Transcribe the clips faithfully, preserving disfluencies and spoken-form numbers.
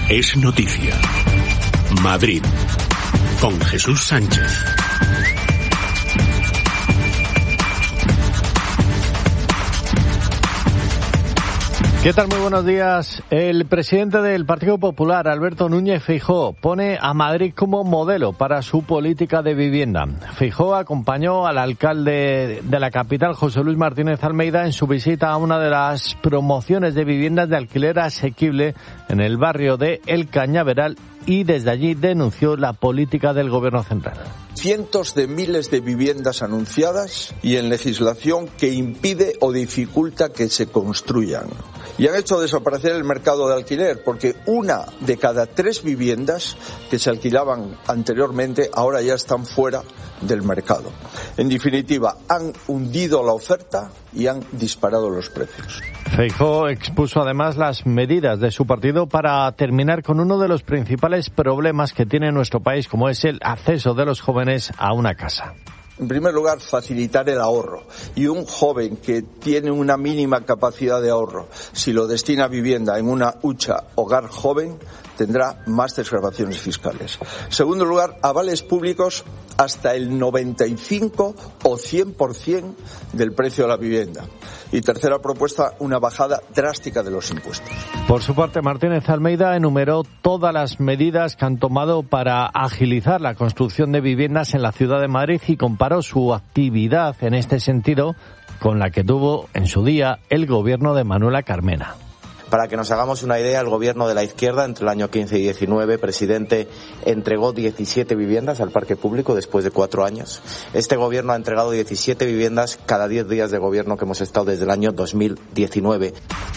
Es noticia. Madrid, con Jesús Sánchez. ¿Qué tal? Muy buenos días. El presidente del Partido Popular, Alberto Núñez Feijóo, pone a Madrid como modelo para su política de vivienda. Feijóo acompañó al alcalde de la capital, José Luis Martínez Almeida, en su visita a una de las promociones de viviendas de alquiler asequible en el barrio de El Cañaveral, y desde allí denunció la política del Gobierno central. Cientos de miles de viviendas anunciadas y en legislación que impide o dificulta que se construyan. Y han hecho desaparecer el mercado de alquiler, porque una de cada tres viviendas que se alquilaban anteriormente ahora ya están fuera del mercado. En definitiva, han hundido la oferta y han disparado los precios. Feijóo expuso además las medidas de su partido para terminar con uno de los principales problemas que tiene nuestro país, como es el acceso de los jóvenes a una casa. En primer lugar, facilitar el ahorro. Y un joven que tiene una mínima capacidad de ahorro, si lo destina a vivienda en una hucha hogar joven, tendrá más desgravaciones fiscales. En segundo lugar, avales públicos hasta el noventa y cinco o cien por ciento del precio de la vivienda. Y tercera propuesta, una bajada drástica de los impuestos. Por su parte, Martínez Almeida enumeró todas las medidas que han tomado para agilizar la construcción de viviendas en la ciudad de Madrid y comparó su actividad en este sentido con la que tuvo en su día el gobierno de Manuela Carmena. Para que nos hagamos una idea, el gobierno de la izquierda, entre el año quince y diecinueve, presidente, entregó diecisiete viviendas al parque público después de cuatro años. Este gobierno ha entregado diecisiete viviendas cada diez días de gobierno que hemos estado desde el año dos mil diecinueve.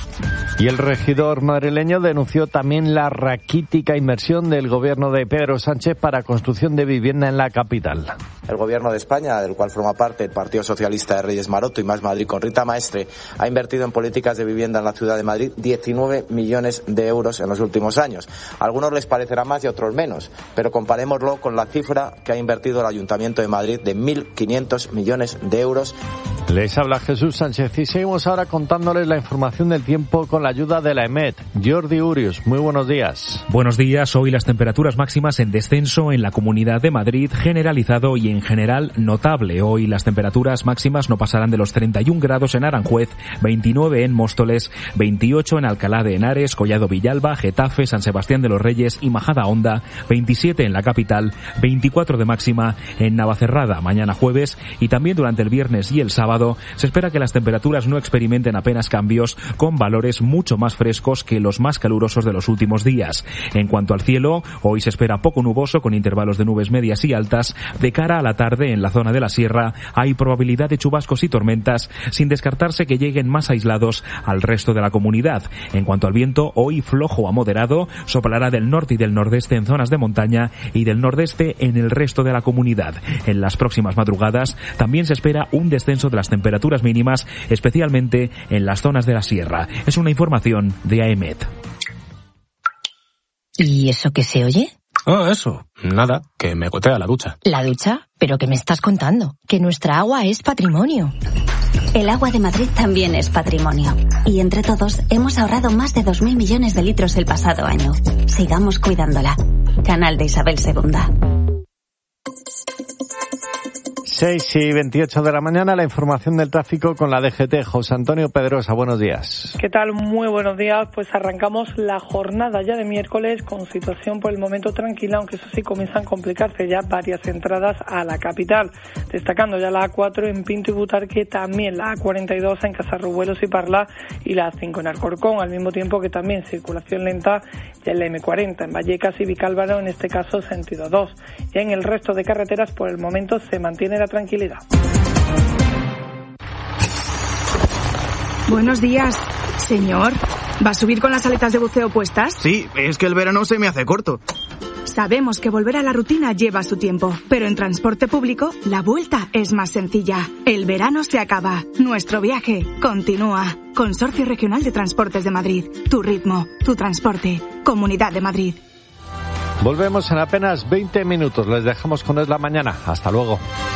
Y el regidor madrileño denunció también la raquítica inversión del gobierno de Pedro Sánchez para construcción de vivienda en la capital. El gobierno de España, del cual forma parte el Partido Socialista de Reyes Maroto y Más Madrid con Rita Maestre, ha invertido en políticas de vivienda en la ciudad de Madrid diecinueve millones de euros en los últimos años. A algunos les parecerá más y a otros menos, pero comparémoslo con la cifra que ha invertido el Ayuntamiento de Madrid de mil quinientos millones de euros. Les habla Jesús Sánchez y seguimos ahora contándoles la información del tiempo con la ayuda de la EMET. Jordi Urius, muy buenos días. Buenos días. Hoy las temperaturas máximas en descenso en la Comunidad de Madrid, generalizado y en general notable. Hoy las temperaturas máximas no pasarán de los treinta y un grados en Aranjuez, veintinueve en Móstoles, veintiocho en Alcalá de Henares, Collado Villalba, Getafe, San Sebastián de los Reyes y Majadahonda, veintisiete en la capital, veinticuatro de máxima en Navacerrada mañana jueves, y también durante el viernes y el sábado se espera que las temperaturas no experimenten apenas cambios, con valores mucho más frescos que los más calurosos de los últimos días. En cuanto al cielo, hoy se espera poco nuboso con intervalos de nubes medias y altas. De cara a la tarde en la zona de la sierra hay probabilidad de chubascos y tormentas, sin descartarse que lleguen más aislados al resto de la comunidad. En cuanto al viento, hoy flojo a moderado, soplará del norte y del nordeste en zonas de montaña y del nordeste en el resto de la comunidad. En las próximas madrugadas también se espera un descenso de las temperaturas mínimas, especialmente en las zonas de la sierra. Es una información de AEMET. ¿Y eso qué se oye? Ah, eso. Nada, que me gotea la ducha. ¿La ducha? ¿Pero qué me estás contando? Que nuestra agua es patrimonio. El agua de Madrid también es patrimonio. Y entre todos hemos ahorrado más de dos mil millones de litros el pasado año. Sigamos cuidándola. Canal de Isabel segunda. seis y veintiocho de la mañana, la información del tráfico con la D G T. José Antonio Pedrosa, buenos días. ¿Qué tal? Muy buenos días. Pues arrancamos la jornada ya de miércoles con situación por el momento tranquila, aunque eso sí comienzan a complicarse ya varias entradas a la capital. Destacando ya la A cuatro en Pinto y Butarque, también la A cuarenta y dos en Casarrubuelos y Parla y la A cinco en Alcorcón, al mismo tiempo que también circulación lenta ya en la M cuarenta en Vallecas y Vicálvaro, en este caso sentido dos. Ya en el resto de carreteras por el momento se mantiene la tranquilidad. Buenos días, señor. ¿Va a subir con las aletas de buceo puestas? Sí, es que el verano se me hace corto. Sabemos que volver a la rutina lleva su tiempo, pero en transporte público la vuelta es más sencilla. El verano se acaba, nuestro viaje continúa. Consorcio Regional de Transportes de Madrid. Tu ritmo, tu transporte. Comunidad de Madrid. Volvemos en apenas veinte minutos. Les dejamos con Es la Mañana. Hasta luego.